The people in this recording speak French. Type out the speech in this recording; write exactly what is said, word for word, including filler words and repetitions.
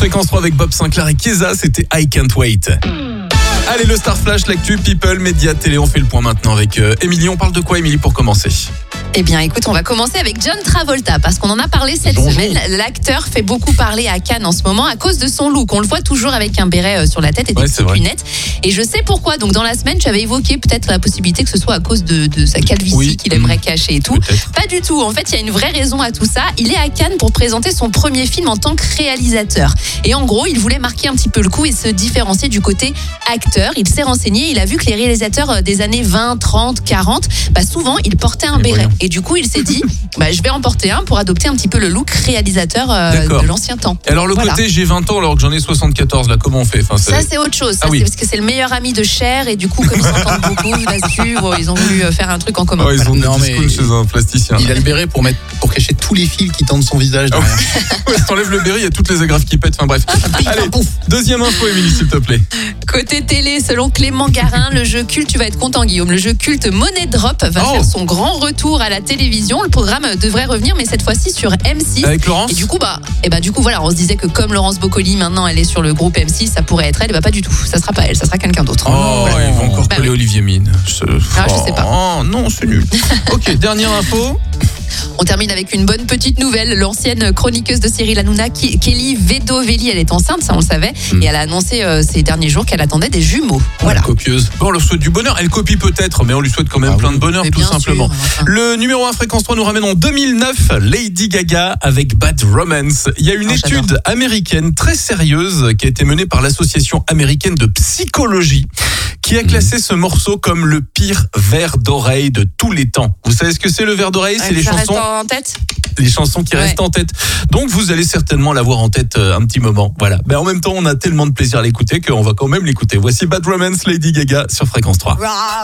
Fréquence trois avec Bob Sinclair et Keza, c'était I Can't Wait. Allez, le Star Flash, l'actu, people, médias, télé, on fait le point maintenant avec euh, Émilie. On parle de quoi, Émilie, pour commencer ? Eh bien, écoute, on va commencer avec John Travolta parce qu'on en a parlé cette Bonjour. semaine. L'acteur fait beaucoup parler à Cannes en ce moment à cause de son look. On le voit toujours avec un béret sur la tête et des Ouais, c'est petites vrai. lunettes. Et je sais pourquoi. Donc, dans la semaine, tu avais évoqué peut-être la possibilité que ce soit à cause de, de sa calvitie Oui. qu'il aimerait cacher et tout. Peut-être. Pas du tout. En fait, il y a une vraie raison à tout ça. Il est à Cannes pour présenter son premier film en tant que réalisateur. Et en gros, il voulait marquer un petit peu le coup et se différencier du côté acteur. Il s'est renseigné. Il a vu que les réalisateurs des années vingt, trente, quarante, bah souvent, ils portaient un Et béret. voyons. Et du coup, il s'est dit, bah, je vais en porter un pour adopter un petit peu le look réalisateur euh, D'accord. de l'ancien temps. Et alors, le Voilà. côté j'ai vingt ans alors que j'en ai soixante-quatorze, là, comment on fait enfin, Ça, c'est autre chose. Ça, Ah oui. c'est parce que c'est le meilleur ami de Cher et du coup, comme ils s'entendent beaucoup là-dessus, bon, ils ont voulu euh, faire un truc en commun. Oh, ils ont Non, des mais- discounts chez un plasticien. Il a le béret pour mettre, pour cacher tous les fils qui tendent son visage Ah derrière. Ouais, t'enlèves le béret, il y a toutes les agrafes qui pètent. Enfin bref. Allez, deuxième info, Émilie, s'il te plaît. Côté télé, selon Clément Garin, le jeu culte, tu vas être content Guillaume, le jeu culte Money Drop va Oh. faire son grand retour à la télévision. Le programme devrait revenir, mais cette fois-ci sur M six. Avec Laurence. Et du coup, bah, et bah, du coup, voilà, on se disait que comme Laurence Boccolini, maintenant, elle est sur le groupe M six, ça pourrait être elle. Et bah, pas du tout. Ça sera pas elle, ça sera quelqu'un d'autre. Oh, ils vont encore Bah coller oui. Olivier Mine. Je... Ah, je sais pas. Oh, non, c'est nul. Ok, dernière info. On termine avec une bonne petite nouvelle. L'ancienne chroniqueuse de Cyril Hanouna, Ki- Kelly Vedovelli, elle est enceinte, ça on le savait. Mm. Et elle a annoncé euh, ces derniers jours qu'elle attendait des jumeaux. Voilà. La copieuse. Bon, on leur souhaite du bonheur. Elle copie peut-être, mais on lui souhaite quand même Ah plein oui. de bonheur, Mais tout bien simplement. sûr, enfin. Le numéro un Fréquence trois nous ramène en deux mille neuf. Lady Gaga avec Bad Romance. Il y a une Ah, j'adore. étude américaine très sérieuse qui a été menée par l'Association américaine de psychologie qui a classé ce morceau comme le pire verre d'oreille de tous les temps. Vous savez ce que c'est le verre d'oreille ? C'est Ouais, les ça reste chansons, en tête. les chansons qui Ouais. restent en tête. Donc vous allez certainement l'avoir en tête euh, un petit moment. Voilà. Mais en même temps, on a tellement de plaisir à l'écouter qu'on va quand même l'écouter. Voici Bad Romance, Lady Gaga sur Fréquence trois.